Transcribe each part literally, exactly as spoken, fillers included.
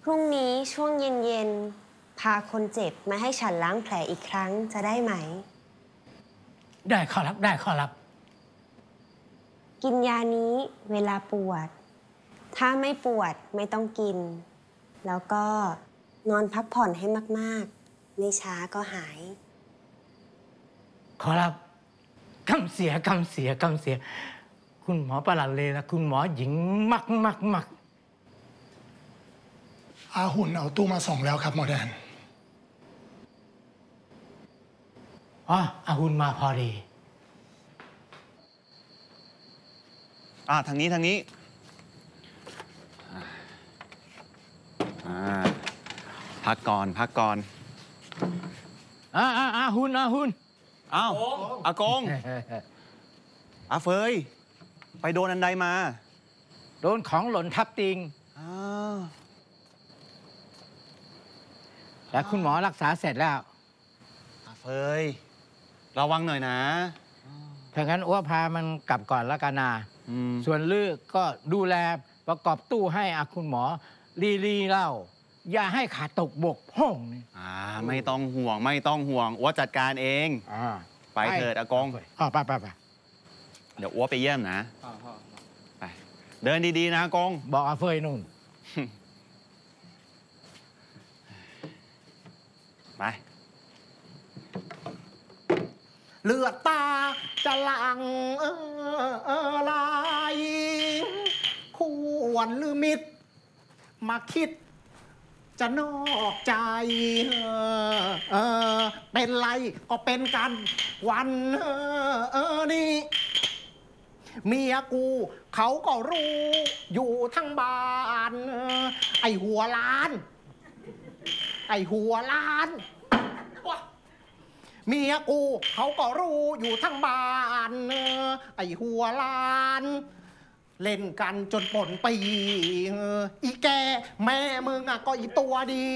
รุ่งนี้ช่วงเย็นๆพาคนเจ็บมาให้ฉันล้างแผลอีกครั้งจะได้ไหมได้ขอรับได้ขอรับกินยานี้เวลาปวดถ้าไม่ปวดไม่ต้องกินแล้วก็นอนพักผ่อนให้มากๆไม่ช้าก็หายขอรับกำเสียกำเสียกำเสียคุณหมอประหลัดเลยนะคุณหมอหญิงมักมักมักอาหุ่นเอาตู้มาส่งแล้วครับหมอแดนอ๋ออาหุ่นมาพอดีอ่าทางนี้ทางนี้อ่าพักก่อนพักก่อนอ่าอ่าอาหุ่นอาหุ่นอ้าวอากงอาเฟยไปโดนอันใดมาโดนของหล่นทับติงอ้าแต่คุณหมอรักษาเสร็จแล้วอาเฟยระวังหน่อยนะถ้างั้นอ้วพามันกลับก่อนแล้วกันนะส่วนลือก็ดูแลประกอบตู้ให้อาคุณหมอรีรีเล่าอย่าให้ขาดตกบกพร่องนี่อ่าไม่ต้องห่วงไม่ต้องห่วงอ้วจัดการเองอ่าไปเถิดอากงอ๋อไปไปไปเดี๋ยวอ้วไปเยี่ยมนะไปเดินดีๆนะอากงบอกอาเฟยนู่นไปเลือดตาจะหลังเออเออลายควรหรือมิดมาคิดจะนอกใจเออเออเป็นไรก็เป็นกันวันเออเออนี่เมียกูเขาก็รู้อยู่ทั้งบ้านไอ้หัวล้านไอ้หัวล้านเมียกูเขาก็รู้อยู่ทั้งบ้านไอ้หัวล้านเล่นกันจนป่นปีอีแกแม่มึงอะก็อีตัวดี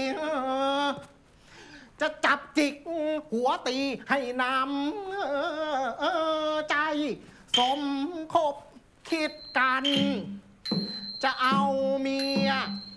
จะจับจิกหัวตีให้น้ำใจสมคบคิดกันจะเอาเมีย